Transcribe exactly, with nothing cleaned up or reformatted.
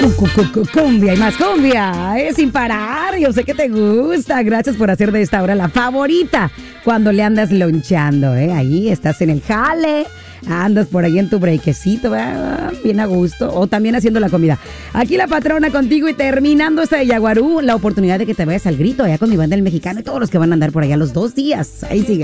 Cumbia y más cumbia, eh, sin parar. Yo sé que te gusta. Gracias por hacer de esta hora la favorita cuando le andas lonchando, ¿eh? Ahí estás en el jale, andas por ahí en tu brequecito, ¿eh? Bien a gusto, o también haciendo la comida. Aquí la patrona contigo y terminando esta de Yaguarú, la oportunidad de que te vayas al grito allá con mi banda El Mexicano y todos los que van a andar por allá los dos días. Ahí sigue.